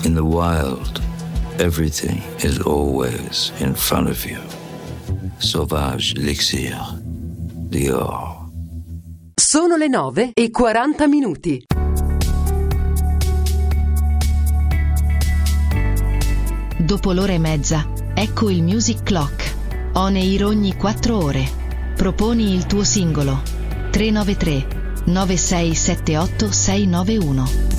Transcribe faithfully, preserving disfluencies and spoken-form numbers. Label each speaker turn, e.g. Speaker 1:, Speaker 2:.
Speaker 1: In the wild, everything is always in front of you. Sauvage Elixir, Dior.
Speaker 2: Sono le nove e quaranta minuti.
Speaker 3: Dopo l'ora e mezza, ecco il Music Clock. On air ogni quattro ore. Proponi il tuo singolo. tre nove tre nove sei sette otto sei nove uno.